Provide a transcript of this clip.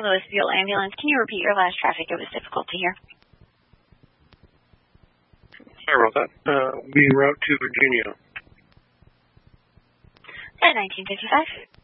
Louisville Ambulance. Can you repeat your last traffic? It was difficult to hear. Sorry about that. We route to Virginia. At 1955.